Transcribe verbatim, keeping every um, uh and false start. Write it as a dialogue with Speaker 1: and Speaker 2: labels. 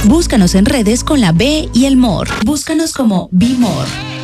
Speaker 1: Búscanos en redes con la B y el More. Búscanos como Be More.